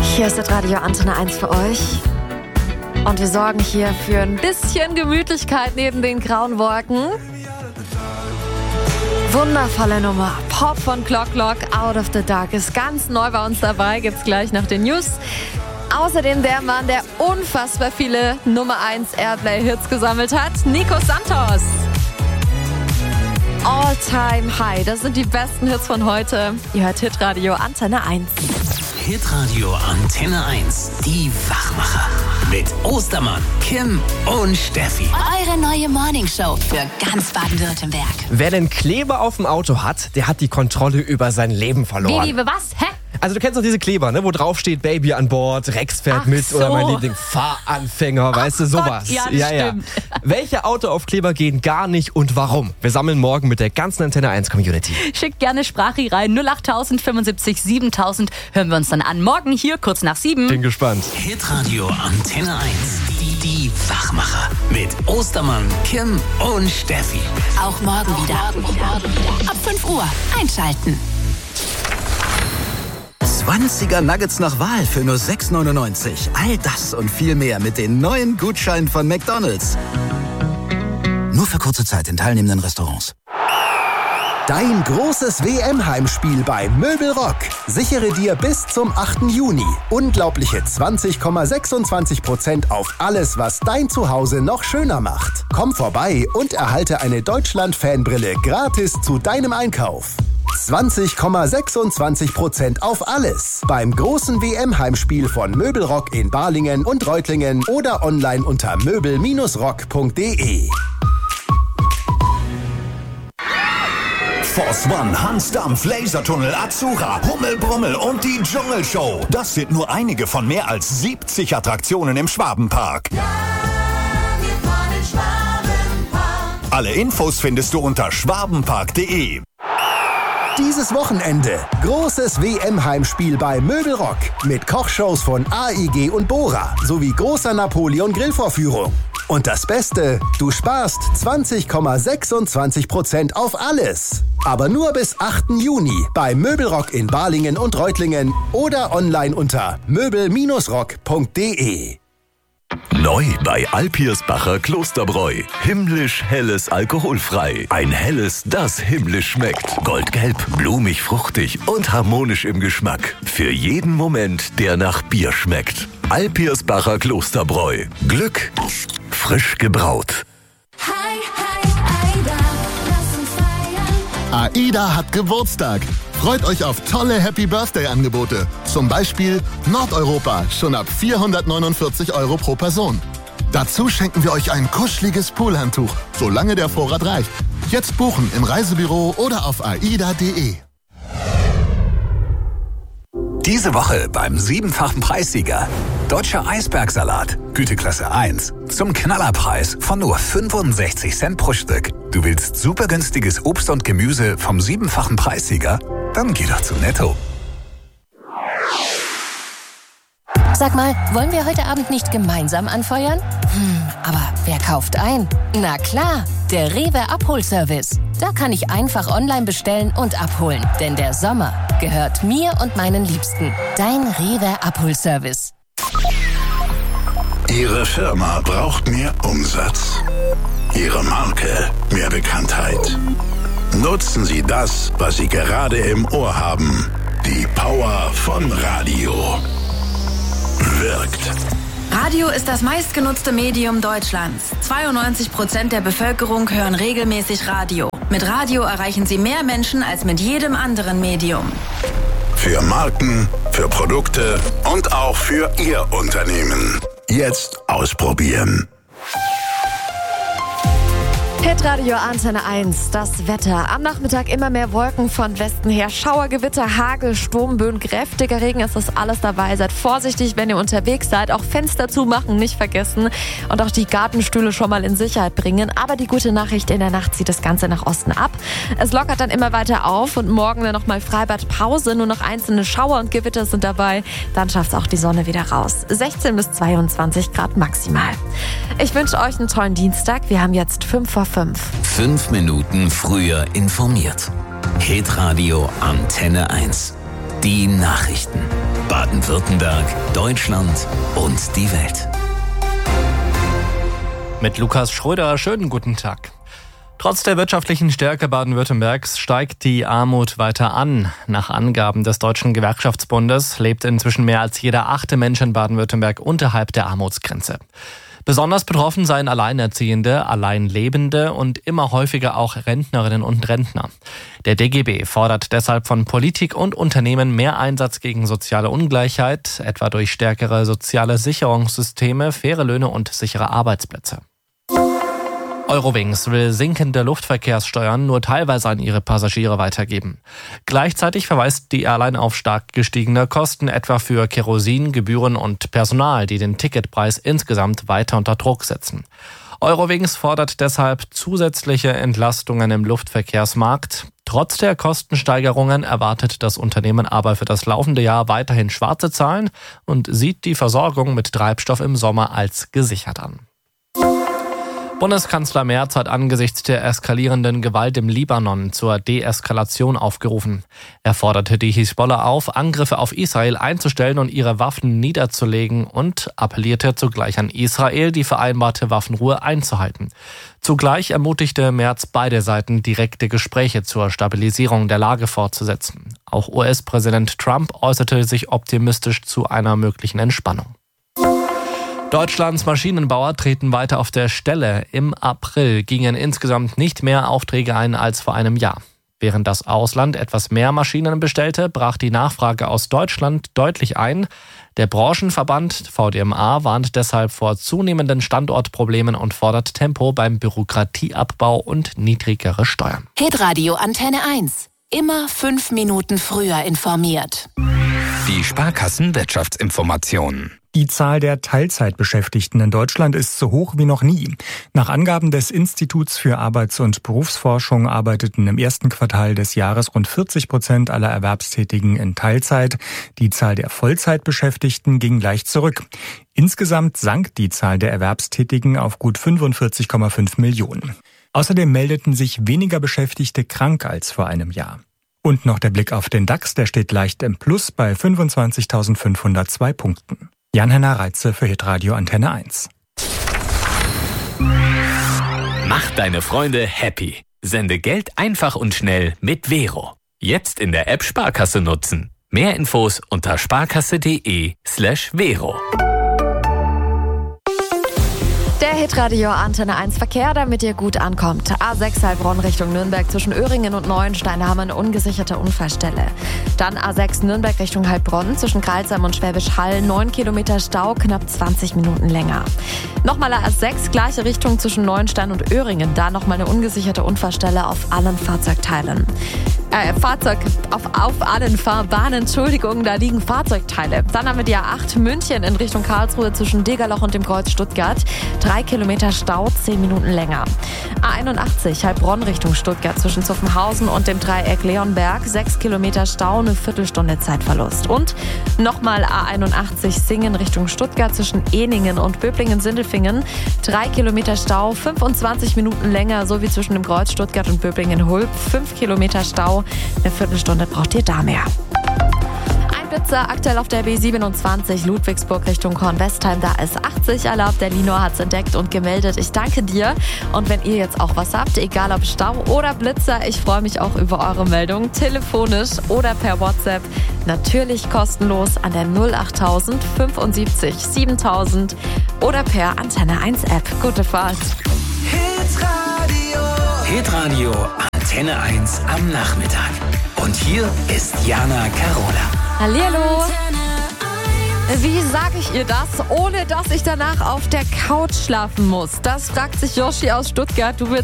Hier ist das Radio Antenne 1 für euch. Und wir sorgen hier für ein bisschen Gemütlichkeit neben den grauen Wolken. Wundervolle Nummer. Pop von Clock Clock, Out of the Dark ist ganz neu bei uns dabei. Gibt's gleich nach den News. Außerdem der Mann, der unfassbar viele Nummer 1 Airplay-Hits gesammelt hat, Nico Santos. All Time High, das sind die besten Hits von heute. Ihr hört Hitradio Antenne 1. Hitradio Antenne 1, die Wachmacher. Mit Ostermann, Kim und Steffi. Eure neue Morningshow für ganz Baden-Württemberg. Wer den Kleber auf dem Auto hat, der hat die Kontrolle über sein Leben verloren. Wie, was? Hä? Also du kennst doch diese Kleber, ne, wo drauf steht Baby an Bord, Rex fährt mit so. oder mein Liebling Fahranfänger, weißt du, sowas. Gott, ja, das stimmt. Welche Autoaufkleber gehen gar nicht und warum? Wir sammeln morgen mit der ganzen Antenne 1 Community. Schickt gerne Sprachi rein, 08000 75 7000. Hören wir uns dann an. Morgen hier, kurz nach 7. Bin gespannt. Hitradio Antenne 1, die Wachmacher. Mit Ostermann, Kim und Steffi. Auch morgen wieder. Ab 5 Uhr einschalten. 20er Nuggets nach Wahl für nur 6,99. All das und viel mehr mit den neuen Gutscheinen von McDonald's. Nur für kurze Zeit in teilnehmenden Restaurants. Dein großes WM-Heimspiel bei Möbelrock. Sichere dir bis zum 8. Juni unglaubliche 20,26% auf alles, was dein Zuhause noch schöner macht. Komm vorbei und erhalte eine Deutschland-Fanbrille gratis zu deinem Einkauf. 20,26% auf alles. Beim großen WM-Heimspiel von Möbelrock in Balingen und Reutlingen oder online unter möbel-rock.de. Force One, Hansdampf, Lasertunnel, Azura, Hummelbrummel und die Dschungelshow. Das sind nur einige von mehr als 70 Attraktionen im Schwabenpark. Ja, wir fahren in Schwabenpark. Alle Infos findest du unter schwabenpark.de. Dieses Wochenende großes WM-Heimspiel bei Möbelrock mit Kochshows von AIG und Bora sowie großer Napoleon-Grillvorführung. Und das Beste, du sparst 20,26% auf alles. Aber nur bis 8. Juni bei Möbelrock in Balingen und Reutlingen oder online unter möbel-rock.de. Neu bei Alpirsbacher Klosterbräu. Himmlisch helles alkoholfrei. Ein helles, das himmlisch schmeckt. Goldgelb, blumig, fruchtig und harmonisch im Geschmack. Für jeden Moment, der nach Bier schmeckt. Alpirsbacher Klosterbräu. Glück frisch gebraut. Hi, Aida, lass uns feiern. AIDA hat Geburtstag. Freut euch auf tolle Happy-Birthday-Angebote. Zum Beispiel Nordeuropa, schon ab 449 € pro Person. Dazu schenken wir euch ein kuscheliges Poolhandtuch, solange der Vorrat reicht. Jetzt buchen im Reisebüro oder auf aida.de. Diese Woche beim 7-fachen Preissieger. Deutscher Eisbergsalat, Güteklasse 1. Zum Knallerpreis von nur 65 Cent pro Stück. Du willst super günstiges Obst und Gemüse vom 7-fachen Preissieger? Dann geh doch zu Netto. Sag mal, wollen wir heute Abend nicht gemeinsam anfeuern? Aber wer kauft ein? Na klar, der Rewe Abholservice. Da kann ich einfach online bestellen und abholen. Denn der Sommer gehört mir und meinen Liebsten. Dein Rewe Abholservice. Ihre Firma braucht mehr Umsatz. Ihre Marke mehr Bekanntheit. Nutzen Sie das, was Sie gerade im Ohr haben. Die Power von Radio. Wirkt. Radio ist das meistgenutzte Medium Deutschlands. 92% der Bevölkerung hören regelmäßig Radio. Mit Radio erreichen Sie mehr Menschen als mit jedem anderen Medium. Für Marken, für Produkte und auch für Ihr Unternehmen. Jetzt ausprobieren. Hitradio Antenne 1, das Wetter. Am Nachmittag immer mehr Wolken von Westen her. Schauergewitter, Hagel, Sturmböen, kräftiger Regen, ist das alles dabei. Seid vorsichtig, wenn ihr unterwegs seid. Auch Fenster zumachen nicht vergessen. Und auch die Gartenstühle schon mal in Sicherheit bringen. Aber die gute Nachricht, in der Nacht zieht das Ganze nach Osten ab. Es lockert dann immer weiter auf und morgen dann nochmal Freibadpause. Nur noch einzelne Schauer und Gewitter sind dabei. Dann schafft auch die Sonne wieder raus. 16 bis 22 Grad maximal. Ich wünsche euch einen tollen Dienstag. Wir haben jetzt 5 vor 5. 5 Minuten früher informiert. Hitradio Antenne 1. Die Nachrichten. Baden-Württemberg. Baden-Württemberg, Deutschland und die Welt. Mit Lukas Schröder, schönen guten Tag. Trotz der wirtschaftlichen Stärke Baden-Württembergs steigt die Armut weiter an. Nach Angaben des Deutschen Gewerkschaftsbundes lebt inzwischen mehr als jeder 8. Mensch in Baden-Württemberg unterhalb der Armutsgrenze. Besonders betroffen seien Alleinerziehende, Alleinlebende und immer häufiger auch Rentnerinnen und Rentner. Der DGB fordert deshalb von Politik und Unternehmen mehr Einsatz gegen soziale Ungleichheit, etwa durch stärkere soziale Sicherungssysteme, faire Löhne und sichere Arbeitsplätze. Eurowings will sinkende Luftverkehrssteuern nur teilweise an ihre Passagiere weitergeben. Gleichzeitig verweist die Airline auf stark gestiegene Kosten, etwa für Kerosin, Gebühren und Personal, die den Ticketpreis insgesamt weiter unter Druck setzen. Eurowings fordert deshalb zusätzliche Entlastungen im Luftverkehrsmarkt. Trotz der Kostensteigerungen erwartet das Unternehmen aber für das laufende Jahr weiterhin schwarze Zahlen und sieht die Versorgung mit Treibstoff im Sommer als gesichert an. Bundeskanzler Merz hat angesichts der eskalierenden Gewalt im Libanon zur Deeskalation aufgerufen. Er forderte die Hisbollah auf, Angriffe auf Israel einzustellen und ihre Waffen niederzulegen und appellierte zugleich an Israel, die vereinbarte Waffenruhe einzuhalten. Zugleich ermutigte Merz beide Seiten, direkte Gespräche zur Stabilisierung der Lage fortzusetzen. Auch US-Präsident Trump äußerte sich optimistisch zu einer möglichen Entspannung. Deutschlands Maschinenbauer treten weiter auf der Stelle. Im April gingen insgesamt nicht mehr Aufträge ein als vor einem Jahr. Während das Ausland etwas mehr Maschinen bestellte, brach die Nachfrage aus Deutschland deutlich ein. Der Branchenverband VDMA warnt deshalb vor zunehmenden Standortproblemen und fordert Tempo beim Bürokratieabbau und niedrigere Steuern. Hitradio Antenne 1. Immer 5 Minuten früher informiert. Die Sparkassen-Wirtschaftsinformationen. Die Zahl der Teilzeitbeschäftigten in Deutschland ist so hoch wie noch nie. Nach Angaben des Instituts für Arbeits- und Berufsforschung arbeiteten im ersten Quartal des Jahres rund 40% aller Erwerbstätigen in Teilzeit. Die Zahl der Vollzeitbeschäftigten ging leicht zurück. Insgesamt sank die Zahl der Erwerbstätigen auf gut 45,5 Millionen. Außerdem meldeten sich weniger Beschäftigte krank als vor einem Jahr. Und noch der Blick auf den DAX, der steht leicht im Plus bei 25.502 Punkten. Jan-Henner Reitze für Hitradio Antenne 1. Mach deine Freunde happy. Sende Geld einfach und schnell mit Vero. Jetzt in der App Sparkasse nutzen. Mehr Infos unter sparkasse.de/Vero. Der Hitradio Antenne 1 Verkehr, damit ihr gut ankommt. A6 Heilbronn Richtung Nürnberg zwischen Öhringen und Neuenstein, da haben wir eine ungesicherte Unfallstelle. Dann A6 Nürnberg Richtung Heilbronn zwischen Kreilsheim und Schwäbisch Hall, 9 Kilometer Stau, knapp 20 Minuten länger. Nochmal A6, gleiche Richtung zwischen Neuenstein und Öhringen, da nochmal eine ungesicherte Unfallstelle auf allen Fahrzeugteilen. Auf allen Fahrbahnen, Entschuldigung, da liegen Fahrzeugteile. Dann haben wir die A8 München in Richtung Karlsruhe zwischen Degerloch und dem Kreuz Stuttgart. 3 Kilometer Stau, 10 Minuten länger. A81 Heilbronn Richtung Stuttgart zwischen Zuffenhausen und dem Dreieck Leonberg. 6 Kilometer Stau, eine Viertelstunde Zeitverlust. Und nochmal A81 Singen Richtung Stuttgart zwischen Ehningen und Böblingen-Sindelfingen. 3 Kilometer Stau, 25 Minuten länger, so wie zwischen dem Kreuz Stuttgart und Böblingen-Hulb. 5 Kilometer Stau, eine Viertelstunde braucht ihr da mehr. Blitzer aktuell auf der B27 Ludwigsburg Richtung Kornwestheim. Da ist 80 erlaubt. Der Linor hat es entdeckt und gemeldet. Ich danke dir. Und wenn ihr jetzt auch was habt, egal ob Stau oder Blitzer, ich freue mich auch über eure Meldung. Telefonisch oder per WhatsApp. Natürlich kostenlos an der 08000 75 7000 oder per Antenne 1 App. Gute Fahrt. Hitradio Antenne 1 am Nachmittag. Und hier ist Jana Carola. Hallihallo. Wie sage ich ihr das, ohne dass ich danach auf der Couch schlafen muss? Das fragt sich Yoshi aus Stuttgart. Du willst